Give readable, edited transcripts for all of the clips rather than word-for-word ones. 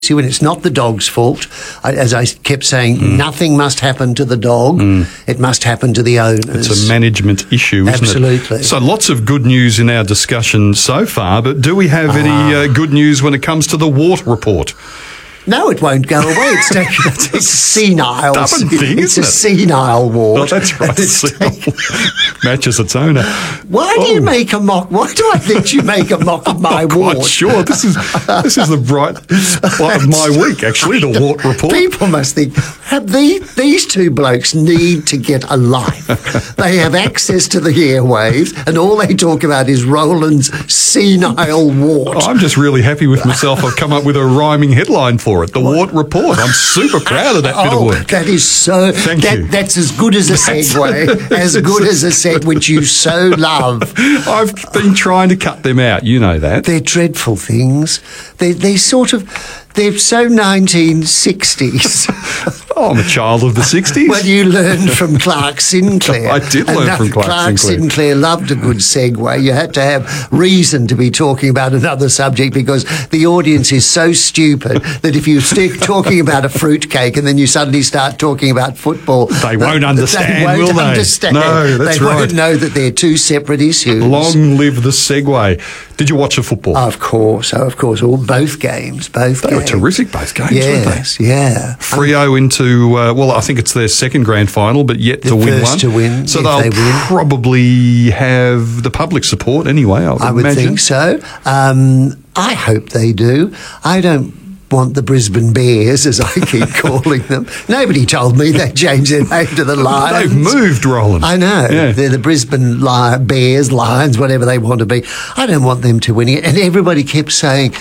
and it's not the dog's fault. As I kept saying, nothing must happen to the dog. It must happen to the owners. It's a management issue, isn't it? Absolutely. So lots of good news in our discussion so far, but do we have any good news when it comes to the Wart report? No, it won't go away. It's senile. Stubborn thing, it's isn't a it? senile wart. Oh, that's right. Matches its owner. Why do you make a mock? Why do I let you make a mock of my wart? Quite sure. This is the bright spot of my week, actually, the Wart report. People must think, these two blokes need to get a life. They have access to the airwaves, and all they talk about is Roland's senile wart. I'm just really happy with myself. I've come up with a rhyming headline for it, the Wart report. I'm super proud of that bit of work. That is so... Thank you. That's as good as a segue, as good as a segue, which you so love. I've been trying to cut them out, you know that. They're dreadful things. They're sort of... They're so 1960s. Oh, I'm a child of the 60s. Well, you learned from Clark Sinclair. I did learn from Clark Sinclair. Sinclair loved a good segue. You had to have reason to be talking about another subject because the audience is so stupid that if you stick talking about a fruitcake and then you suddenly start talking about football... They won't understand, will they? Understand. No, that's they right. won't know that they're two separate issues. Long live the segue. Did you watch the football? Of course. Both games. They were terrific, both games, yes, weren't they? Yeah. Freo into, I think it's their second grand final, but yet to win one. To win, so they'll probably have the public support anyway, I would imagine. Think so. I hope they do. I don't want the Brisbane Bears, as I keep calling them. Nobody told me they changed their name to the Lions. They've moved, Roland. I know. Yeah. They're the Brisbane Bears, Lions, whatever they want to be. I don't want them to win it. And everybody kept saying,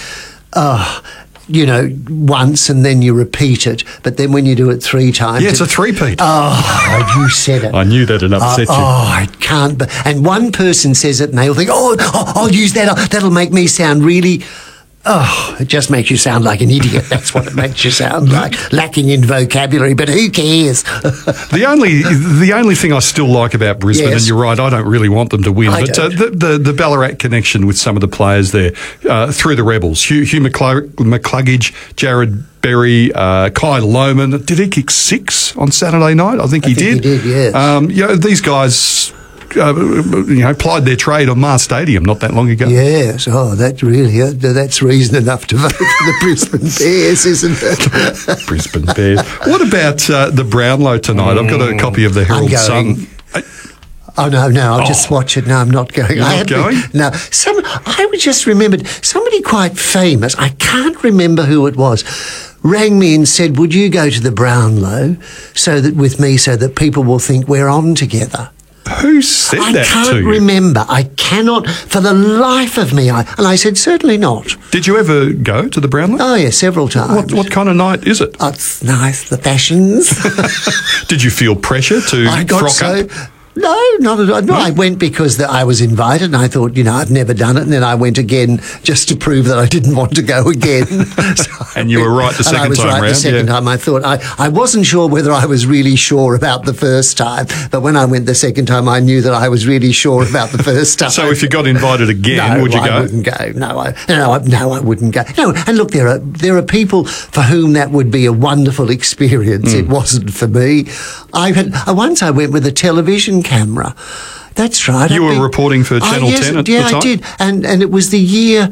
once and then you repeat it, but then when you do it three times... Yeah, it's a three-peat. Oh, you said it. I knew that'd upset you. Oh, it can't be. And one person says it and they'll think, I'll use that. That'll make me sound really... Oh, it just makes you sound like an idiot. That's what it makes you sound like. Lacking in vocabulary, but who cares? The only thing I still like about Brisbane, yes. And you're right, I don't really want them to win, but the Ballarat connection with some of the players there through the Rebels, Hugh McCluggage, Jared Berry, Kai Lohman. Did he kick 6 on Saturday night? I think he did. He did, yes. These guys... plied their trade on Mars Stadium not that long ago. Yes, that's reason enough to vote for the Brisbane Bears, isn't it? Brisbane Bears. What about the Brownlow tonight? I've got a copy of the Herald Sun. Oh, no, I'll just watch it. No, I'm not going. You're not going? No. I just remembered somebody quite famous, I can't remember who it was, rang me and said, would you go to the Brownlow with me so that people will think we're on together? Who said that to you? I can't remember. I cannot, for the life of me. And I said, certainly not. Did you ever go to the Brownlow? Oh, yeah, several times. What kind of night is it? Oh, it's nice, the fashions. Did you feel pressure to frock up? No, not at all. No, I went because I was invited and I thought, I've never done it. And then I went again just to prove that I didn't want to go again. And you were right the second time round. I was right the second time. I thought, I wasn't sure whether I was really sure about the first time. But when I went the second time, I knew that I was really sure about the first time. So if you got invited again, would you go? I wouldn't go. No, I wouldn't go. No, and look, there are people for whom that would be a wonderful experience. It wasn't for me. Once I went with a television camera. That's right. You were reporting for Channel 10 at the time? Yeah, I did. And it was the year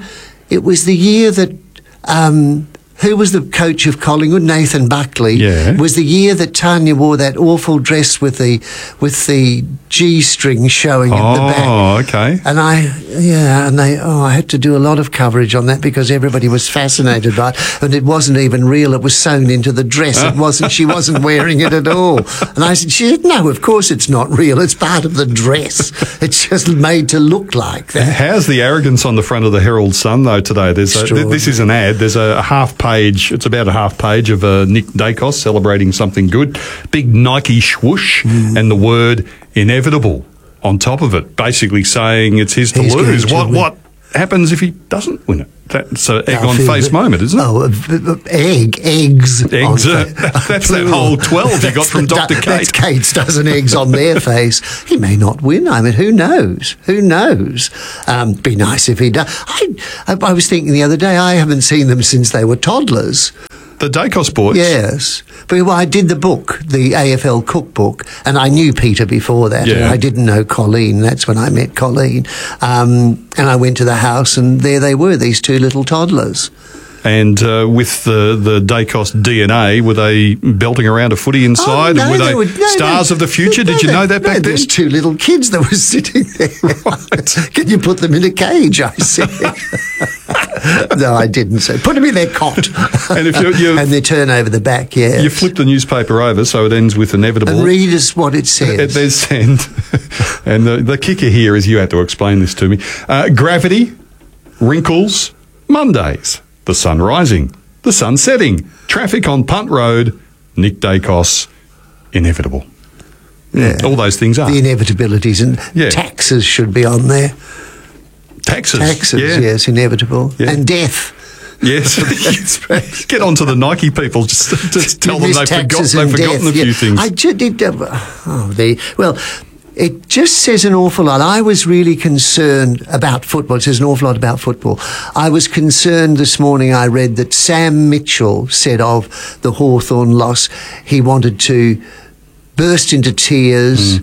that who was the coach of Collingwood? Nathan Buckley. Yeah. Was the year that Tanya wore that awful dress with the G-string showing at the back. Oh, okay. And I had to do a lot of coverage on that because everybody was fascinated by it. And it wasn't even real. It was sewn into the dress. She wasn't wearing it at all. And I said, no, of course it's not real. It's part of the dress. It's just made to look like that. How's the arrogance on the front of the Herald Sun, though, today? This is an ad. There's a half page. It's about a half page of Nick Dacos celebrating something good. Big Nike swoosh and the word inevitable on top of it, basically saying it's his to lose. What happens if he doesn't win it? That's an egg I on feel face that- moment, isn't it? Oh, eggs. Eggs. That's that whole 12 you got from Dr. Kate. That's Kate's dozen eggs on their face. He may not win. I mean, who knows? Who knows? Be nice if he does. I was thinking the other day, I haven't seen them since they were toddlers. The Dacos boys. Yes. But I did the book, the AFL cookbook, and I knew Peter before that. Yeah. And I didn't know Colleen. That's when I met Colleen. And I went to the house, and there they were, these two little toddlers. And with the Dacos DNA, were they belting around a footy inside? Oh, no, and were they stars of the future? Did you know that back then? There's two little kids that were sitting there. Right. Can you put them in a cage? I said. No, I didn't say. Put them in their cot. And if you and they turn over the back, yeah. you flip the newspaper over, so it ends with inevitable. And read us what it says. There's send. And the kicker here is you had to explain this to me. Gravity, wrinkles, Mondays, the sun rising, the sun setting, traffic on Punt Road, Nick Dacos, inevitable. Yeah. All those things are. The inevitabilities and Yeah. taxes should be on there. Taxes. Taxes, Yeah. yes, inevitable. Yeah. And death. Yes. Get on to the Nike people. Just tell them Miss they've taxes forgotten and a death, few yeah. things. I did. Well, it just says an awful lot. I was really concerned about football. It says an awful lot about football. I was concerned this morning. I read that Sam Mitchell said of the Hawthorn loss, he wanted to burst into tears,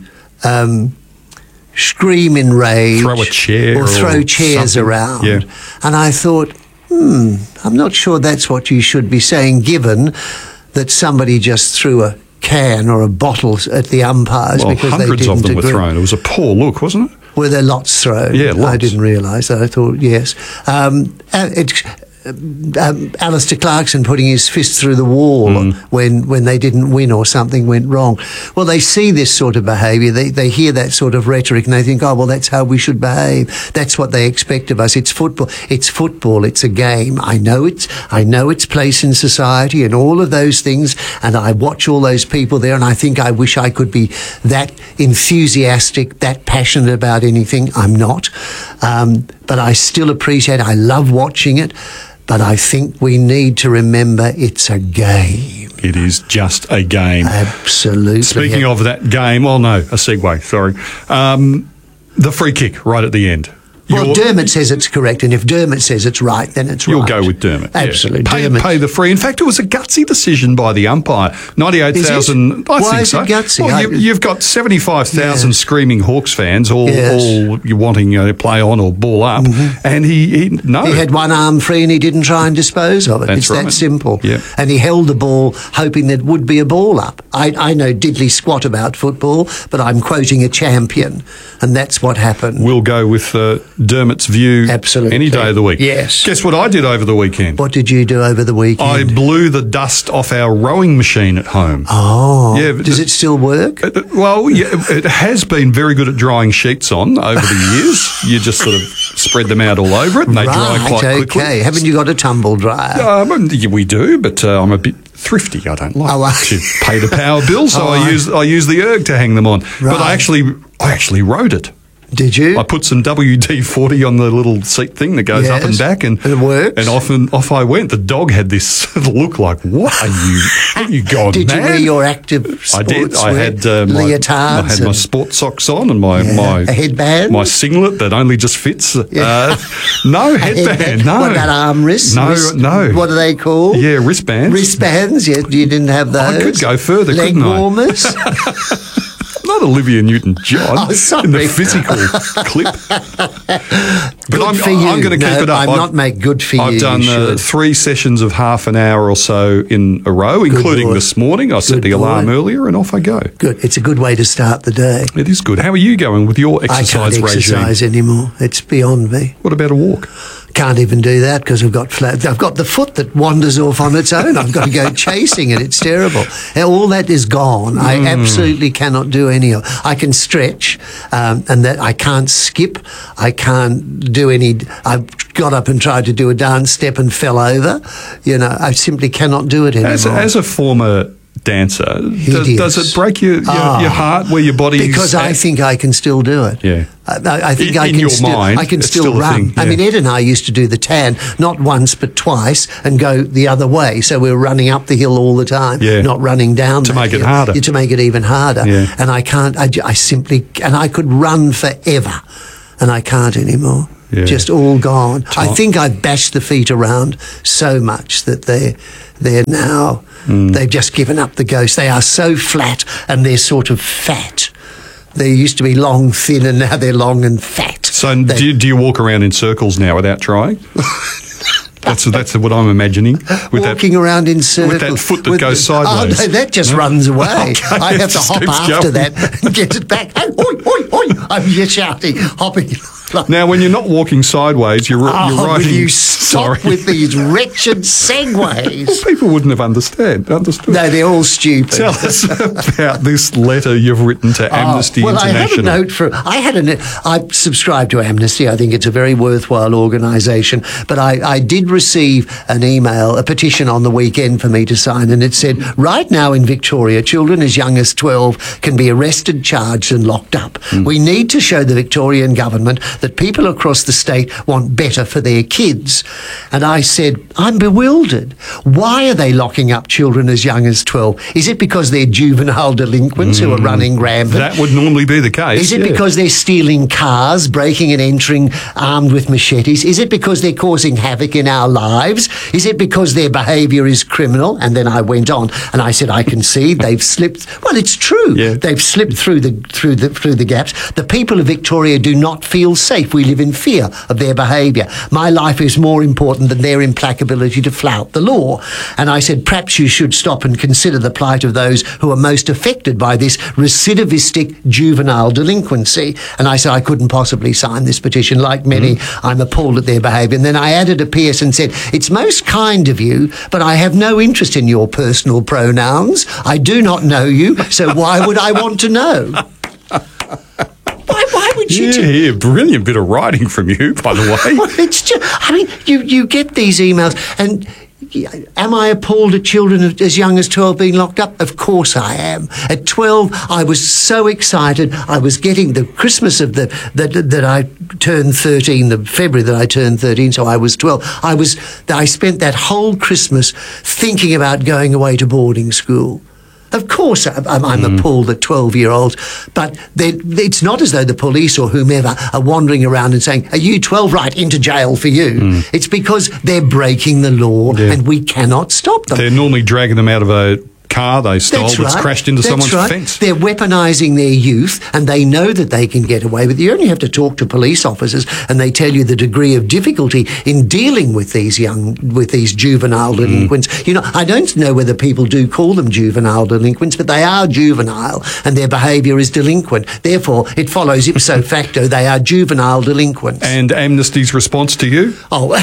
scream in rage, Throw a chair or throw or chairs something. around. Yeah. And I thought, I'm not sure that's what you should be saying, given that somebody just threw a can or a bottle at the umpires Well, because they hundreds didn't of them were agree. thrown. It was a poor look, wasn't it? Were there lots thrown? Yeah, I lots. didn't realise that. I thought, yes. Alistair Clarkson putting his fist through the wall when they didn't win or something went wrong. Well, they see this sort of behaviour. They hear that sort of rhetoric and they think, oh, well, that's how we should behave. That's what they expect of us. It's football. It's football. It's a game. I know its place in society and all of those things. And I watch all those people there and I think I wish I could be that enthusiastic, that passionate about anything. I'm not. But I still appreciate it. I love watching it. But I think we need to remember it's a game. It is just a game. Absolutely. Speaking of that game, a segue, sorry. The free kick right at the end. Well, Dermot says it's correct, and if Dermot says it's right, then it's You'll right. go with Dermot. Yeah. Absolutely. Pay the free. In fact, it was a gutsy decision by the umpire. 98,000. I Why think is so. it gutsy? Well, you've got 75,000 Yes. screaming Hawks fans, all Yes. you wanting play on or ball up, and he had one arm free and he didn't try and dispose of it. That's it's right. that simple. Yeah. And he held the ball hoping there would be a ball up. I know diddly squat about football, but I'm quoting a champion, and that's what happened. We'll go with Dermot's view Absolutely. any day of the week. Yes. Guess what I did over the weekend? What did you do over the weekend? I blew the dust off our rowing machine at home. Oh. Yeah, Does it still work? Well, yeah, it has been very good at drying sheets on over the years. You just sort of spread them out all over it and they dry quite quickly. Okay. Haven't you got a tumble dryer? Yeah, we do, but I'm a bit thrifty. I don't like Oh, to pay the power bill, so I use the erg to hang them on. But I actually rode it. Did you? I put some WD-40 on the little seat thing that goes up and Yes. back, and it works. And off I went. The dog had this look like, what are you gone Did mad? you wear your active I did. sportswear? I had leotards. I had my and- sports socks on and my a headband? my singlet that only just fits. Yeah. No a headband. No. What about arm wrists? No, no. What are they called? Yeah, wristbands. Wristbands. Yeah, you didn't have those. I could go further, Leg couldn't I? warmers. Not Olivia Newton-John Oh, sorry. in the physical clip. But Good for you. I'm going to keep it up. I'm not make good for you. I've done you should. 3 sessions of half an hour or so in a row, including boy. this morning. I set Good the alarm boy. earlier and off I go. Good. It's a good way to start the day. It is good. How are you going with your I exercise can't regime? exercise anymore. It's beyond me. What about a walk? Can't even do that because I've got the foot that wanders off on its own. I've got to go chasing it. It's terrible. All that is gone. I absolutely cannot do any of. I can stretch, and that I can't skip. I can't do any. I got up and tried to do a dance step and fell over. I simply cannot do it anymore. As a former dancer. Hideous. Does it break your heart where your body is? Because I think I can still do it. Yeah. I think In your mind, I can it's still still a run. thing, yeah. I mean, Ed and I used to do the tan, not once but twice, and go the other way. So we were running up the hill all the time, Yeah. not running down To that make it hill. harder. Yeah, to make it even harder. Yeah. And I can't. I simply, and I could run forever, and I can't anymore. Yeah. Just all gone. I think I've bashed the feet around so much that they're now they've just given up the ghost. They are so flat and they're sort of fat. They used to be long, thin, and now they're long and fat. So do you walk around in circles now without trying? That's what I'm imagining. Walking around in circles. With that foot that goes sideways. Oh, no, that just runs away. Okay, I have it to just hop keeps after going. that and get it back. Hey, oi, oi, oi. I'm just shouting, hopping. Now, when you're not walking sideways, you're Will riding. you stop with these wretched segues? People wouldn't have understood. No, they're all stupid. Tell us about this letter you've written to Amnesty International. I subscribe to Amnesty. I think it's a very worthwhile organisation. But I did receive an email, a petition on the weekend for me to sign, and it said, right now in Victoria, children as young as 12 can be arrested, charged and locked up. We need to show the Victorian government that people across the state want better for their kids. And I said, I'm bewildered. Why are they locking up children as young as 12? Is it because they're juvenile delinquents who are running rampant? That would normally be the case. Is it because they're stealing cars, breaking and entering armed with machetes? Is it because they're causing havoc in our lives? Is it because their behaviour is criminal? And then I went on and I said, I can see they've slipped. Well, it's true. Yeah. They've slipped through the gaps. The people of Victoria do not feel safe. We live in fear of their behaviour. My life is more important than their implacability to flout the law. And I said, perhaps you should stop and consider the plight of those who are most affected by this recidivistic juvenile delinquency. And I said, I couldn't possibly sign this petition. Like many, I'm appalled at their behaviour. And then I added a PS and said, it's most kind of you, but I have no interest in your personal pronouns. I do not know you, so why would I want to know? Why would you do? Yeah, brilliant bit of writing from you, by the way. Well, it's just, I mean, you get these emails, and am I appalled at children as young as 12 being locked up? Of course I am. At 12, I was so excited. I was getting the Christmas of that I turned 13, the February that I turned 13, so I was 12. I spent that whole Christmas thinking about going away to boarding school. Of course, I'm appalled at 12-year-olds, but it's not as though the police or whomever are wandering around and saying, are you 12? Right, into jail for you. It's because they're breaking the law and we cannot stop them. They're normally dragging them out of a car they stole that's crashed into someone's fence. They're weaponising their youth, and they know that they can get away with it. You only have to talk to police officers, and they tell you the degree of difficulty in dealing with these juvenile delinquents. You know, I don't know whether people do call them juvenile delinquents, but they are juvenile, and their behaviour is delinquent. Therefore, it follows ipso facto they are juvenile delinquents. And Amnesty's response to you? Oh,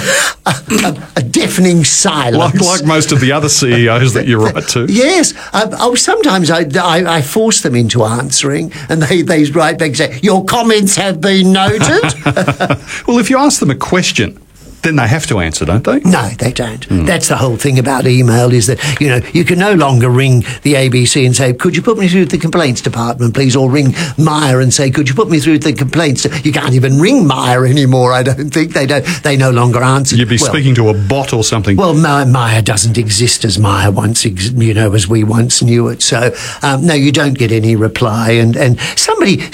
a deafening silence. Like most of the other CEOs that you write to. Yes. Sometimes I force them into answering, and they write back and say, your comments have been noted. Well, if you ask them a question, then they have to answer, don't they? No, they don't. That's the whole thing about email, is that, you know, you can no longer ring the ABC and say, could you put me through to the complaints department, please? Or ring Myer and say, could you put me through to the complaints? You can't even ring Myer anymore, I don't think. They no longer answer. You'd be speaking to a bot or something. Well, Myer doesn't exist as Myer once, as we once knew it. So, no, you don't get any reply. And somebody,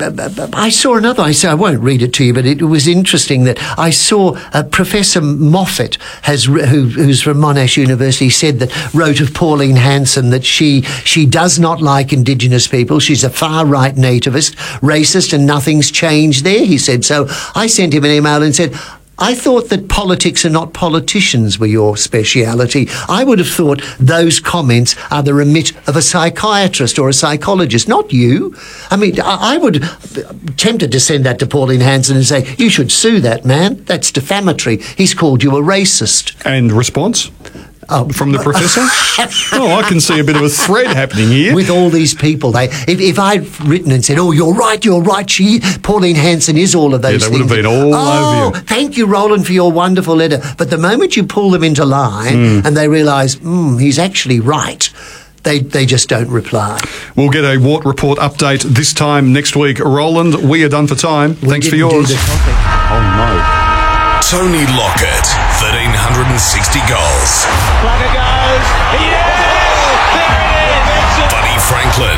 I saw another, I won't read it to you, but it was interesting that I saw Professor Moffat, who's from Monash University, wrote of Pauline Hanson that she does not like Indigenous people. She's a far-right nativist, racist, and nothing's changed there, he said. So I sent him an email and said, I thought that politics and not politicians were your speciality. I would have thought those comments are the remit of a psychiatrist or a psychologist, not you. I mean, I would tempted to send that to Pauline Hanson and say, you should sue that man. That's defamatory. He's called you a racist. And response? From the professor? I can see a bit of a thread happening here. With all these people, if I'd written and said, you're right, Pauline Hanson is all of those things. They would have been all over you. Thank you, Roland, for your wonderful letter. But the moment you pull them into line and they realise, he's actually right, they just don't reply. We'll get a Wart Report update this time next week. Roland, we are done for time. Thanks for yours. Oh, no. Tony Lockett, 1,360 goals. Plugger goes. Yeah! There it is. Buddy Franklin,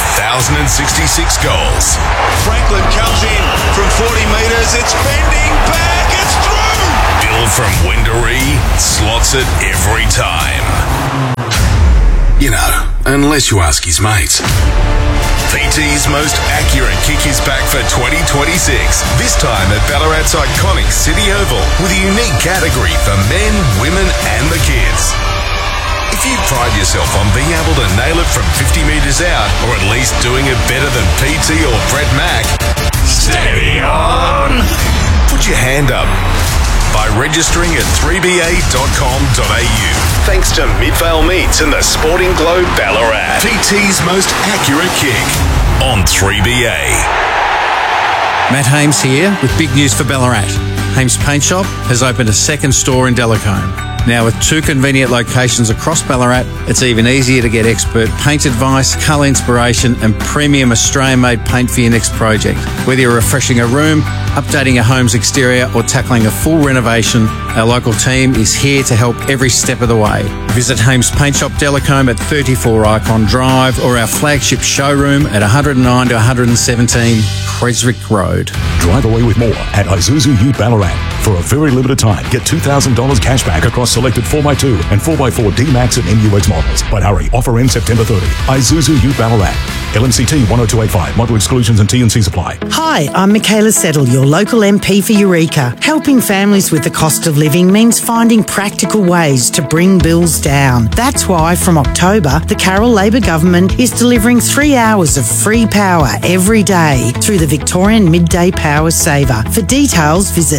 1,066 goals. Franklin comes in from 40 metres. It's bending back. It's through. Bill from Wendouree slots it every time. You know, unless you ask his mates. PT's most accurate kick is back for 2026. This time at Ballarat's iconic City Oval with a unique category for men, women and the kids. If you pride yourself on being able to nail it from 50 metres out, or at least doing it better than PT or Brett Mack, steady on! Put your hand up by registering at 3ba.com.au. Thanks to Midvale Meats and the Sporting Globe Ballarat. PT's most accurate kick on 3BA. Matt Hames here with big news for Ballarat. Hames Paint Shop has opened a second store in Delacombe. Now with 2 convenient locations across Ballarat, it's even easier to get expert paint advice, colour inspiration and premium Australian-made paint for your next project. Whether you're refreshing a room, updating a home's exterior or tackling a full renovation, our local team is here to help every step of the way. Visit Hames Paint Shop Delacombe at 34 Icon Drive or our flagship showroom at 109 to 117 Creswick Road. Drive away with more at Isuzu Ute Ballarat. For a very limited time, get $2,000 cash back across selected 4x2 and 4x4 D-Max and MUX models. But hurry, offer ends September 30. Isuzu Ute Ballarat. LMCT 10285. Model exclusions and T&Cs apply. Hi, I'm Michaela Settle, your local MP for Eureka. Helping families with the cost of living means finding practical ways to bring bills down. That's why from October, the Carroll Labor Government is delivering 3 hours of free power every day through the Victorian Midday Power Saver. For details, visit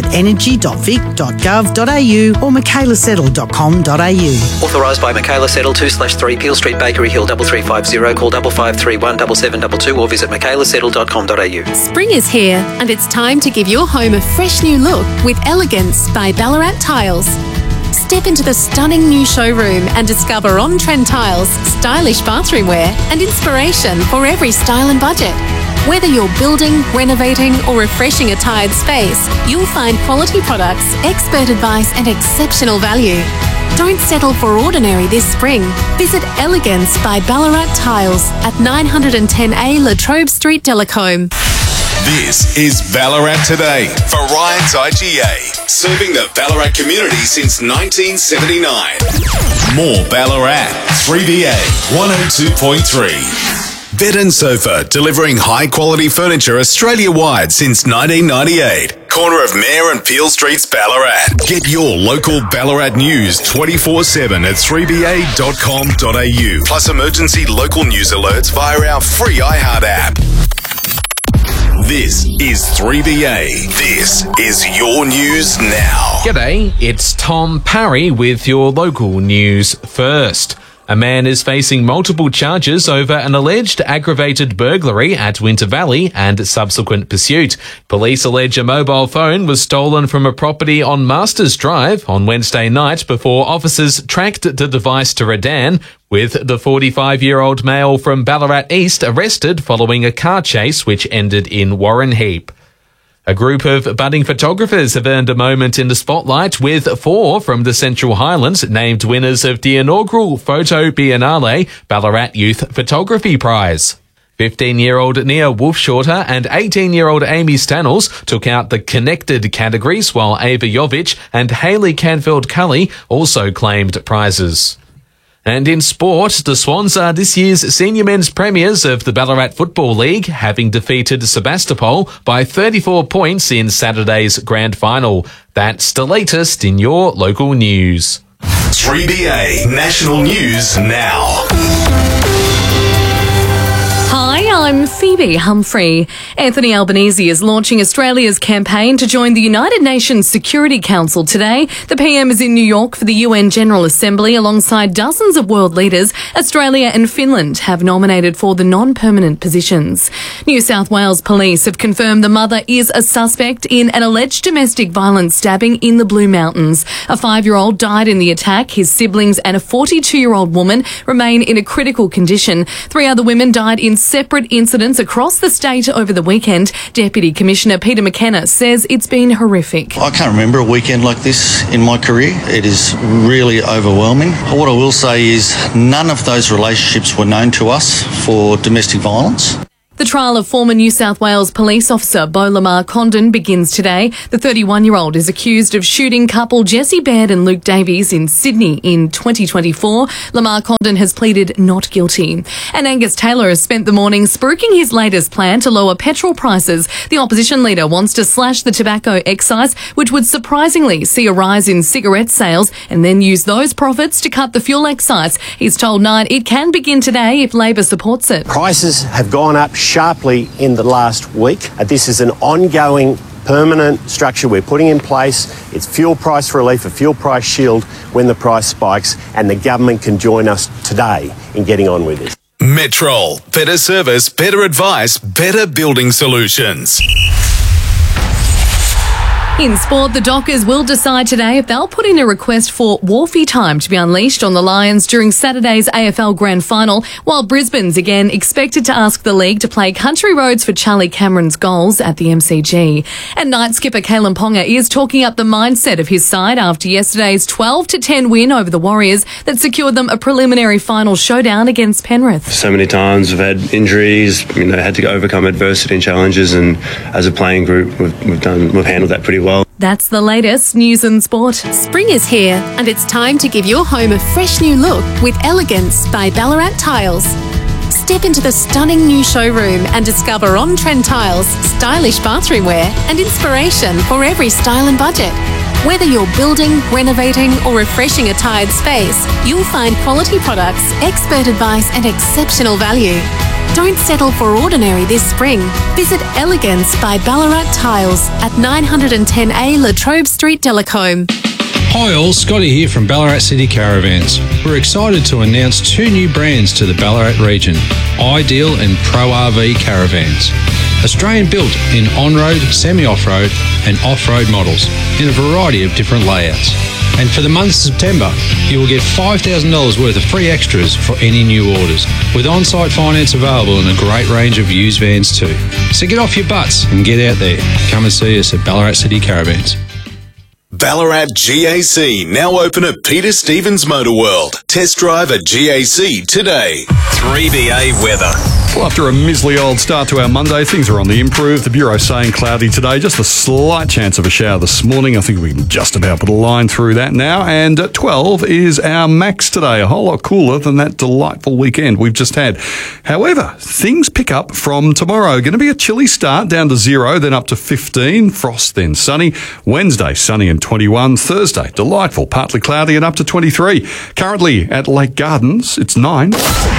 energy.vic.gov.au or michaelasettle.com.au. Authorised by Michaela Settle, 2/3 Peel Street, Bakery Hill, 3350. Call 5531 7722 or visit michaelasettle.com.au. Spring is here and it's time to give your home a fresh new look with Elegance by Ballarat Tiles. Step into the stunning new showroom and discover on-trend tiles, stylish bathroom wear and inspiration for every style and budget. Whether you're building, renovating or refreshing a tired space, you'll find quality products, expert advice and exceptional value. Don't settle for ordinary this spring. Visit Elegance by Ballarat Tiles at 910A Latrobe Street, Delacombe. This is Ballarat Today for Ryan's IGA, serving the Ballarat community since 1979. More Ballarat, 3BA 102.3. Bed and Sofa, delivering high-quality furniture Australia-wide since 1998. Corner of Mayor and Peel Streets, Ballarat. Get your local Ballarat news 24/7 at 3ba.com.au. Plus emergency local news alerts via our free iHeart app. This is 3BA. This is your news now. G'day, it's Tom Parry with your local news first. A man is facing multiple charges over an alleged aggravated burglary at Winter Valley and subsequent pursuit. Police allege a mobile phone was stolen from a property on Masters Drive on Wednesday night before officers tracked the device to Redan, with the 45-year-old male from Ballarat East arrested following a car chase which ended in Warrenheip. A group of budding photographers have earned a moment in the spotlight, with 4 from the Central Highlands named winners of the inaugural Photo Biennale Ballarat Youth Photography Prize. 15-year-old Nia Wolfshorter and 18-year-old Amy Stannels took out the connected categories, while Ava Jovic and Hayley Canfield-Cully also claimed prizes. And in sport, the Swans are this year's senior men's premiers of the Ballarat Football League, having defeated Sebastopol by 34 points in Saturday's grand final. That's the latest in your local news. 3BA National News now. Hi, I'm Phoebe Humphrey. Anthony Albanese is launching Australia's campaign to join the United Nations Security Council today. The PM is in New York for the UN General Assembly alongside dozens of world leaders. Australia and Finland have nominated for the non-permanent positions. New South Wales police have confirmed the mother is a suspect in an alleged domestic violence stabbing in the Blue Mountains. A 5-year-old died in the attack. His siblings and a 42-year-old woman remain in a critical condition. 3 other women died in separate incidents across the state over the weekend. Deputy Commissioner Peter McKenna says it's been horrific. I can't remember a weekend like this in my career. It is really overwhelming. What I will say is none of those relationships were known to us for domestic violence. The trial of former New South Wales police officer Beau Lamar Condon begins today. The 31-year-old is accused of shooting couple Jesse Baird and Luke Davies in Sydney in 2024. Lamar Condon has pleaded not guilty. And Angus Taylor has spent the morning spruiking his latest plan to lower petrol prices. The opposition leader wants to slash the tobacco excise, which would surprisingly see a rise in cigarette sales, and then use those profits to cut the fuel excise. He's told Nine it can begin today if Labor supports it. Prices have gone up sharply in the last week. This is an ongoing permanent structure we're putting in place. It's fuel price relief, a fuel price shield when the price spikes, and the government can join us today in getting on with this. Metrol. Better service, better advice, better building solutions. In sport, the Dockers will decide today if they'll put in a request for Wharfie time to be unleashed on the Lions during Saturday's AFL Grand Final, while Brisbane's again expected to ask the league to play Country Roads for Charlie Cameron's goals at the MCG. And night skipper Kalen Ponga is talking up the mindset of his side after yesterday's 12-10 win over the Warriors that secured them a preliminary final showdown against Penrith. So many times we've had injuries, had to overcome adversity and challenges, and as a playing group, we've handled that pretty well. That's the latest news and sport. Spring is here, and it's time to give your home a fresh new look with Elegance by Ballarat Tiles. Step into the stunning new showroom and discover on-trend tiles, stylish bathroom wear, and inspiration for every style and budget. Whether you're building, renovating, or refreshing a tired space, you'll find quality products, expert advice, and exceptional value. Don't settle for ordinary this spring. Visit Elegance by Ballarat Tiles at 910A La Trobe Street, Delacombe. Hi all, Scotty here from Ballarat City Caravans. We're excited to announce 2 new brands to the Ballarat region, Ideal and Pro RV Caravans. Australian built in on-road, semi-off-road and off-road models in a variety of different layouts. And for the month of September, you will get $5,000 worth of free extras for any new orders, with on-site finance available and a great range of used vans too. So get off your butts and get out there. Come and see us at Ballarat City Caravans. Ballarat GAC now open at Peter Stevens Motor World. Test drive at GAC today. 3BA weather. Well, after a measly old start to our Monday, things are on the improve. The Bureau saying cloudy today, just a slight chance of a shower this morning. I think we can just about put a line through that now. And 12 is our max today, a whole lot cooler than that delightful weekend we've just had. However, things pick up from tomorrow. Going to be a chilly start, down to 0, then up to 15, frost, then sunny. Wednesday, sunny and 21. Thursday, delightful, partly cloudy and up to 23. Currently at Lake Gardens, it's 9.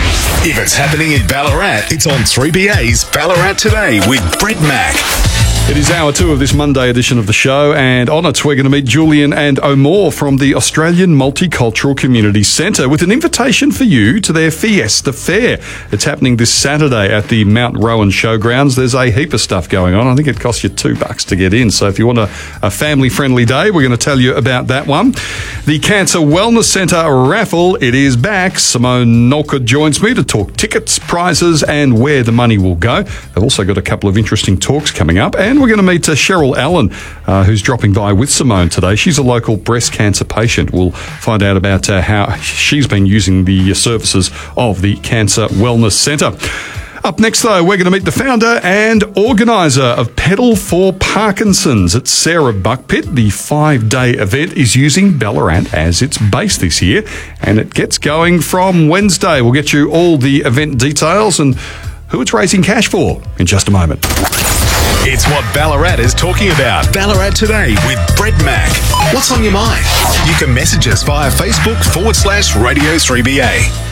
If it's happening in Ballarat, it's on 3BA's Ballarat Today with Brett Mack. It is hour 2 of this Monday edition of the show, and on it we're going to meet Julian and O'More from the Australian Multicultural Community Centre with an invitation for you to their Fiesta Fair. It's happening this Saturday at the Mount Rowan Showgrounds. There's a heap of stuff going on. I think it costs you $2 to get in. So if you want a family-friendly day, we're going to tell you about that one. The Cancer Wellness Centre raffle, it is back. Simone Nolka joins me to talk tickets, prizes and where the money will go. They've also got a couple of interesting talks coming up, and we're going to meet Cheryl Allen, who's dropping by with Simone today. She's a local breast cancer patient. We'll find out about how she's been using the services of the Cancer Wellness Centre. Up next, though, we're going to meet the founder and organiser of Pedal for Parkinson's. It's Sarah Buckpitt. The 5-day event is using Ballarat as its base this year, and it gets going from Wednesday. We'll get you all the event details and who it's raising cash for in just a moment. It's what Ballarat is talking about. Ballarat Today with Brett Mack. What's on your mind? You can message us via Facebook /Radio 3BA.